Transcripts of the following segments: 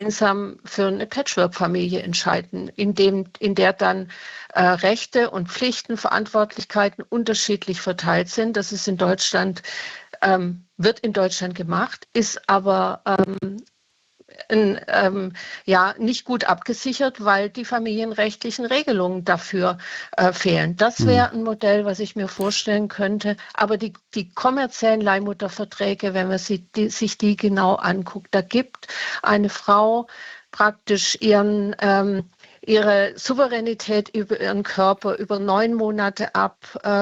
gemeinsam für eine Patchwork-Familie entscheiden, in der dann Rechte und Pflichten, Verantwortlichkeiten unterschiedlich verteilt sind. Das ist in Deutschland, wird in Deutschland gemacht, ist aber nicht gut abgesichert, weil die familienrechtlichen Regelungen dafür fehlen. Das wäre ein Modell, was ich mir vorstellen könnte. Aber die kommerziellen Leihmutterverträge, wenn man sich die genau anguckt, da gibt eine Frau praktisch ihre Souveränität über ihren Körper über 9 Monate ab,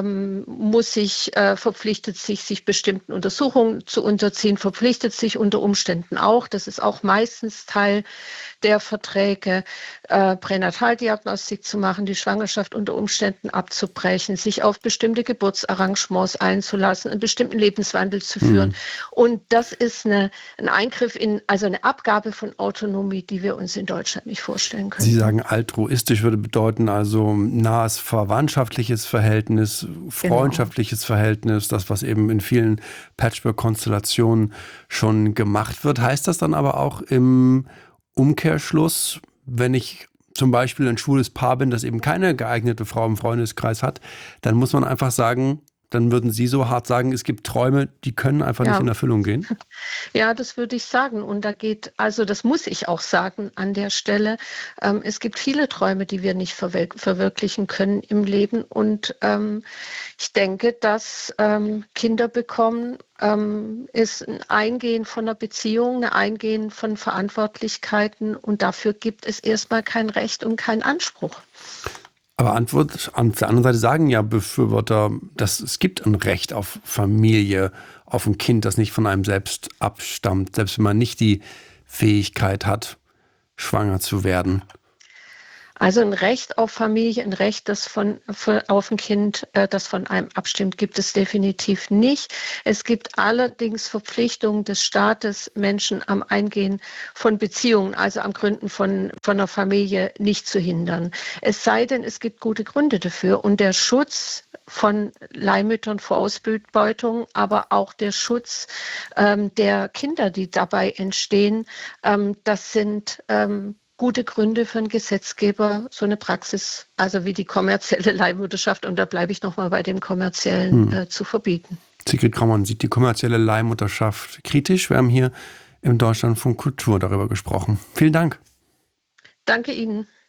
verpflichtet sich bestimmten Untersuchungen zu unterziehen, verpflichtet sich unter Umständen auch, das ist auch meistens Teil der Verträge, Pränataldiagnostik zu machen, die Schwangerschaft unter Umständen abzubrechen, sich auf bestimmte Geburtsarrangements einzulassen, einen bestimmten Lebenswandel zu führen. Und das ist ein Eingriff also eine Abgabe von Autonomie, die wir uns in Deutschland nicht vorstellen können. Sie sagen, altruistisch würde bedeuten also nahes verwandtschaftliches Verhältnis, freundschaftliches Verhältnis, das, was eben in vielen Patchwork-Konstellationen schon gemacht wird. Heißt das dann aber auch im Umkehrschluss, wenn ich zum Beispiel ein schwules Paar bin, das eben keine geeignete Frau im Freundeskreis hat, dann muss man einfach sagen, dann würden Sie so hart sagen, es gibt Träume, die können einfach nicht in Erfüllung gehen? Ja, das würde ich sagen. Und das muss ich auch sagen an der Stelle. Es gibt viele Träume, die wir nicht verwirklichen können im Leben. Und ich denke, dass Kinder bekommen ist ein Eingehen von einer Beziehung, ein Eingehen von Verantwortlichkeiten. Und dafür gibt es erstmal kein Recht und keinen Anspruch. Aber auf der anderen Seite sagen ja Befürworter, dass es gibt ein Recht auf Familie, auf ein Kind, das nicht von einem selbst abstammt, selbst wenn man nicht die Fähigkeit hat, schwanger zu werden. Also ein Recht auf Familie, ein Recht auf ein Kind, das von einem abstimmt, gibt es definitiv nicht. Es gibt allerdings Verpflichtungen des Staates, Menschen am Eingehen von Beziehungen, also am Gründen von einer Familie nicht zu hindern. Es sei denn, es gibt gute Gründe dafür. Und der Schutz von Leihmüttern vor Ausbeutung, aber auch der Schutz der Kinder, die dabei entstehen, das sind gute Gründe für einen Gesetzgeber, so eine Praxis, also wie die kommerzielle Leihmutterschaft, und da bleibe ich nochmal bei dem kommerziellen, zu verbieten. Sigrid Graumann sieht die kommerzielle Leihmutterschaft kritisch. Wir haben hier im Deutschlandfunk Kultur darüber gesprochen. Vielen Dank. Danke Ihnen.